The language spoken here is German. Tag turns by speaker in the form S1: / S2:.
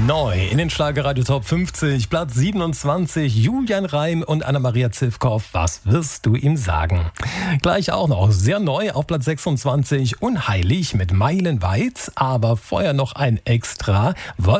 S1: Neu in den Schlagerradio Top 50, Platz 27, Julian Reim und Anna-Maria Zivkow. Was wirst du ihm sagen? Gleich auch noch sehr neu auf Platz 26, Unheilig mit Meilenweit. Aber vorher noch ein Extra.